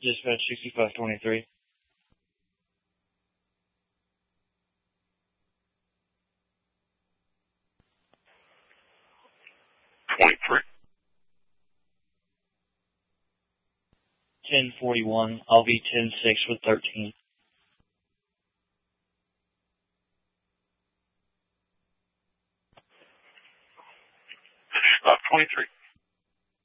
Dispatch 6523. 23. 1041. I'll be 106 with 13. 23.